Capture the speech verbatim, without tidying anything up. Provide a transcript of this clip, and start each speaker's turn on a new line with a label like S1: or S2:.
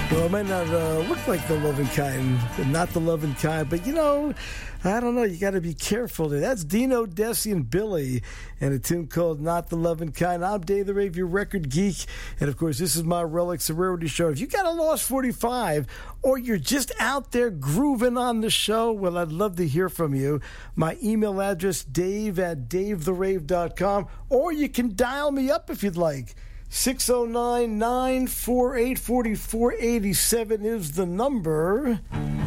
S1: Well, it might not uh, look like the loving kind, not the loving kind, but you know, I don't know. You got to be careful there. That's Dino, Desi, and Billy, and a tune called "Not the Loving Kind." I'm Dave the Rave, your record geek, and of course, this is my Relics of Rarity show. If you got a Lost forty-five, or you're just out there grooving on the show, well, I'd love to hear from you. My email address, Dave at Dave the Rave dot com, or you can dial me up if you'd like. six oh nine, nine four eight, four four eight seven is the number.